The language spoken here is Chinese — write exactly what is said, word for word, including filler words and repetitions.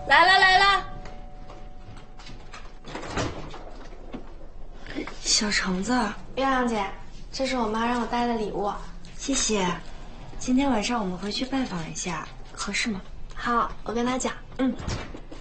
来了来了。 小橙子， 月亮姐，这是我妈让我带的礼物， 谢谢。今天晚上我们回去拜访一下，合适吗？ 好，我跟她讲。 嗯。